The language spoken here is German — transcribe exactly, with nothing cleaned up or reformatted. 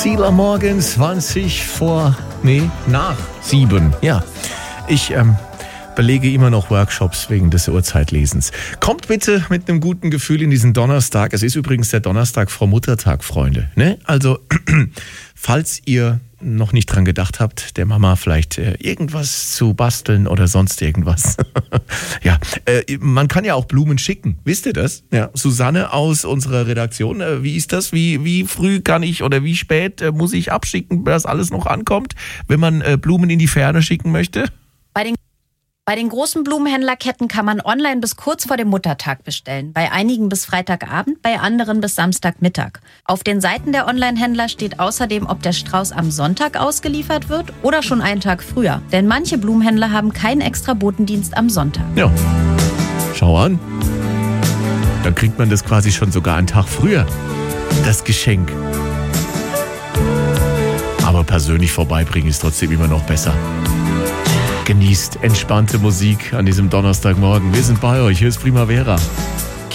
Ziel am Morgen, zwanzig vor, nee, nach sieben. Ja, ich ähm, belege immer noch Workshops wegen des Uhrzeitlesens. Kommt bitte mit einem guten Gefühl in diesen Donnerstag. Es ist übrigens der Donnerstag vor Muttertag, Freunde. Ne? Also, falls ihr noch nicht dran gedacht habt, der Mama vielleicht äh, irgendwas zu basteln oder sonst irgendwas. ja, äh, man kann ja auch Blumen schicken. Wisst ihr das? Ja, Susanne aus unserer Redaktion, äh, wie ist das? Wie, wie früh kann ich oder wie spät äh, muss ich abschicken, dass alles noch ankommt, wenn man äh, Blumen in die Ferne schicken möchte? Bei den Bei den großen Blumenhändlerketten kann man online bis kurz vor dem Muttertag bestellen. Bei einigen bis Freitagabend, bei anderen bis Samstagmittag. Auf den Seiten der Online-Händler steht außerdem, ob der Strauß am Sonntag ausgeliefert wird oder schon einen Tag früher. Denn manche Blumenhändler haben keinen extra Botendienst am Sonntag. Ja, schau an. Dann kriegt man das quasi schon sogar einen Tag früher, das Geschenk. Aber persönlich vorbeibringen ist trotzdem immer noch besser. Genießt entspannte Musik an diesem Donnerstagmorgen. Wir sind bei euch. Hier ist Primavera.